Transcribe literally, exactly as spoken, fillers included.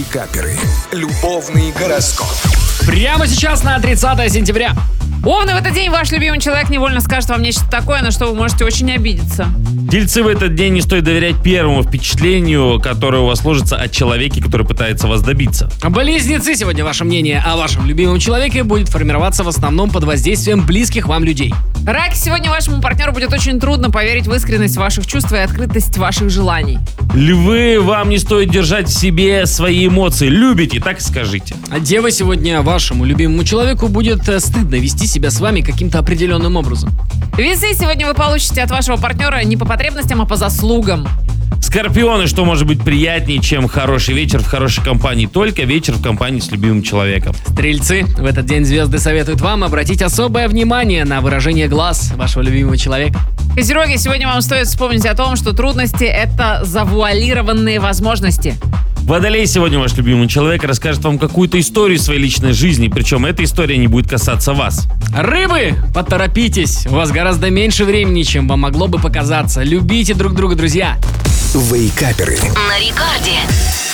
Вейкаперы. Любовный гороскоп. Прямо сейчас на тридцатое сентября. Овны, в этот день ваш любимый человек невольно скажет вам нечто такое, на что вы можете очень обидеться. Тельцы, в этот день не стоит доверять первому впечатлению, которое у вас сложится от человека, который пытается вас добиться. Близнецы, сегодня ваше мнение о вашем любимом человеке будет формироваться в основном под воздействием близких вам людей. Раки, сегодня вашему партнеру будет очень трудно поверить в искренность ваших чувств и открытость ваших желаний. Львы, вам не стоит держать в себе свои эмоции. Любите, так и скажите. А девы, сегодня вашему любимому человеку будет э, стыдно вести себя с вами каким-то определенным образом. Весы, сегодня вы получите от вашего партнера не по потребностям, а по заслугам. Скорпионы, что может быть приятнее, чем хороший вечер в хорошей компании? Только вечер в компании с любимым человеком. Стрельцы, в этот день звезды советуют вам обратить особое внимание на выражение глаз вашего любимого человека. Козероги, сегодня вам стоит вспомнить о том, что трудности — это завуалированные возможности. Водолей, сегодня ваш любимый человек расскажет вам какую-то историю своей личной жизни, причем эта история не будет касаться вас. Рыбы, поторопитесь, у вас гораздо меньше времени, чем вам могло бы показаться. Любите друг друга, друзья. Вейкаперы. На рекорде.